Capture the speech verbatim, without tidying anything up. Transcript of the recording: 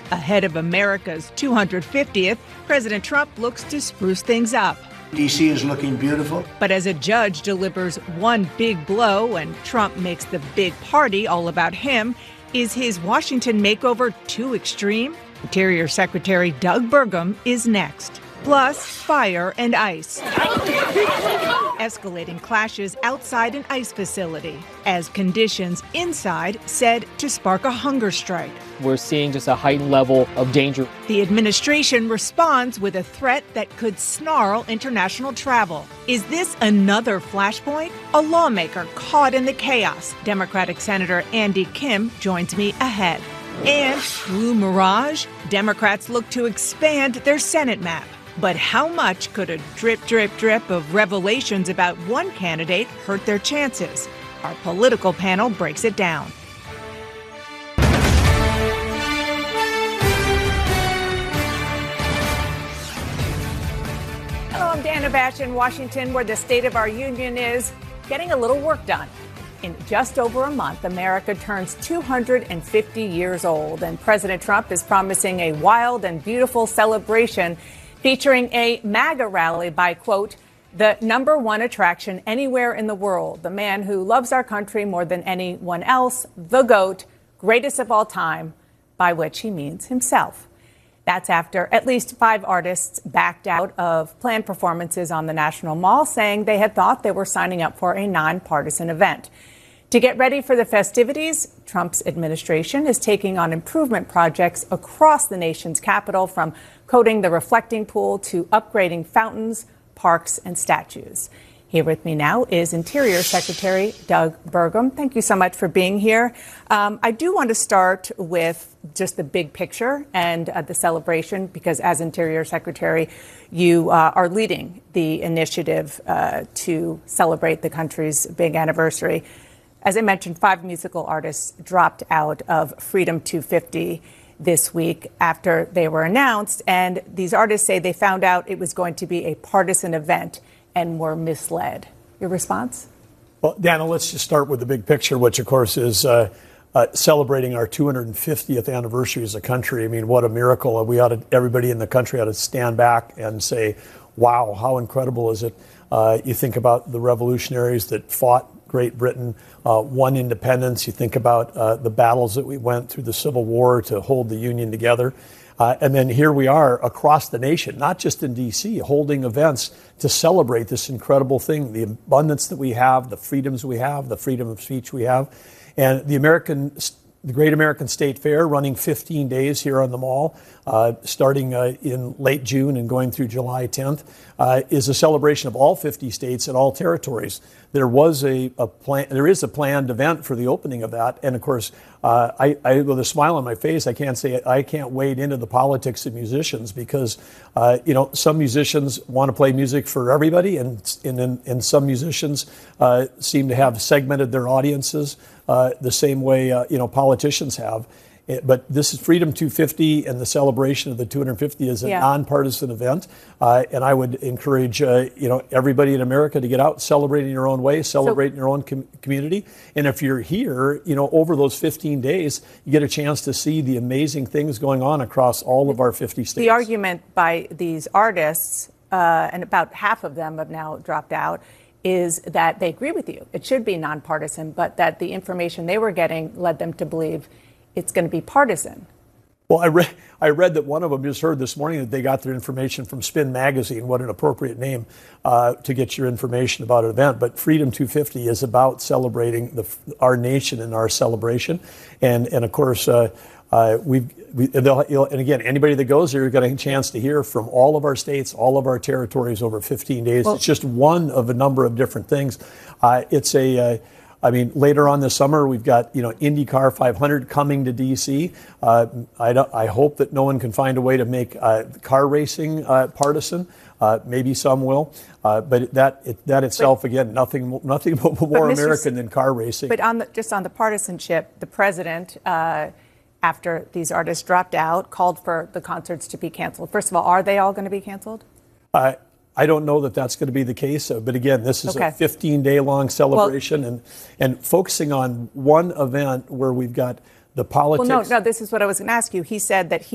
Ahead of America's two hundred fiftieth, President Trump looks to spruce things up. D C is looking beautiful. But as a judge delivers one big blow and Trump makes the big party all about him, is his Washington makeover too extreme? Interior Secretary Doug Burgum is next. Plus, fire and ice. Escalating clashes outside an ice facility as conditions inside said to spark a hunger strike. We're seeing just a heightened level of danger. The administration responds with a threat that could snarl international travel. Is this another flashpoint? A lawmaker caught in the chaos. Democratic Senator Andy Kim joins me ahead. And Blue Mirage? Democrats look to expand their Senate map. But how much could a drip, drip, drip of revelations about one candidate hurt their chances? Our political panel breaks it down. Hello, I'm Dana Bash in Washington, where the State of our Union is getting a little work done. In just over a month, America turns two hundred fifty years old, and President Trump is promising a wild and beautiful celebration featuring a MAGA rally by, quote, the number one attraction anywhere in the world, the man who loves our country more than anyone else, the GOAT, greatest of all time, by which he means himself. That's after at least five artists backed out of planned performances on the National Mall, saying they had thought they were signing up for a nonpartisan event. To get ready for the festivities, Trump's administration is taking on improvement projects across the nation's capital, from coating the reflecting pool to upgrading fountains, parks, and statues. Here with me now is Interior Secretary Doug Burgum. Thank you so much for being here. Um, I do want to start with just the big picture and uh, the celebration, because as Interior Secretary, you uh, are leading the initiative uh, to celebrate the country's big anniversary. As I mentioned, five musical artists dropped out of Freedom two fifty this week after they were announced. And these artists say they found out it was going to be a partisan event and were misled. Your response? Well, Dana, let's just start with the big picture, which, of course, is uh, uh, celebrating our two hundred fiftieth anniversary as a country. I mean, what a miracle. We ought to, everybody in the country ought to stand back and say, wow, how incredible is it? Uh, you think about the revolutionaries that fought Great Britain, uh, won independence. You think about uh, the battles that we went through the Civil War to hold the Union together. Uh, and then here we are across the nation, not just in D C, holding events to celebrate this incredible thing, the abundance that we have, the freedoms we have, the freedom of speech we have. And the American, the Great American State Fair, running fifteen days here on the Mall, uh, starting uh, in late June and going through July tenth, uh, is a celebration of all fifty states and all territories. There was a, a plan, there is a planned event for the opening of that, and of course, uh, I, I, with a smile on my face, I can't say I can't wade into the politics of musicians, because uh, you know, some musicians want to play music for everybody, and and, and some musicians uh, seem to have segmented their audiences uh, the same way uh, you know politicians have. But this is Freedom two fifty, and the celebration of the two hundred fifty is a yeah. nonpartisan event. Uh, and I would encourage, uh, you know, everybody in America to get out, celebrate in your own way, celebrate so, in your own com- community. And if you're here, you know, over those fifteen days, you get a chance to see the amazing things going on across all of our fifty states. The argument by these artists, uh, and about half of them have now dropped out, is that they agree with you. It should be nonpartisan, but that the information they were getting led them to believe it's going to be partisan. Well, I read I read that one of them just heard this morning that they got their information from Spin Magazine. What an appropriate name uh, to get your information about an event. But Freedom two fifty is about celebrating the, our nation and our celebration. And, and of course, uh, uh, we've, we, and, and again, anybody that goes there, you're getting a chance to hear from all of our states, all of our territories over fifteen days. Well, it's just one of a number of different things. Uh, it's a... Uh, I mean, later on this summer, we've got, you know, IndyCar five hundred coming to D C. Uh, I, I hope that no one can find a way to make uh, car racing uh, partisan. Uh, maybe some will. Uh, but that it, that itself, but, again, nothing nothing more American than car racing. But on the, just on the partisanship, the president, uh, after these artists dropped out, called for the concerts to be canceled. First of all, are they all going to be canceled? Uh, I don't know that that's going to be the case. Uh, but again, this is okay. a fifteen-day-long celebration, well, and, and focusing on one event where we've got the politics. Well, no, no, this is what I was going to ask you. He said that he